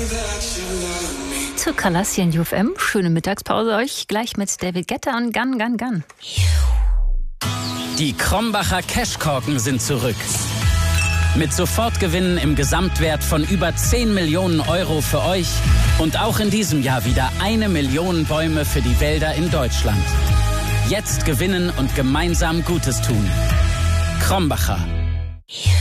Zu Kalassian UFM. Schöne Mittagspause euch. Gleich mit David Guetta und Gun, Gun, Gun. Die Krombacher Cashkorken sind zurück. Mit Sofortgewinnen im Gesamtwert von über 10 Millionen Euro für euch und auch in diesem Jahr wieder 1 Million Bäume für die Wälder in Deutschland. Jetzt gewinnen und gemeinsam Gutes tun. Krombacher.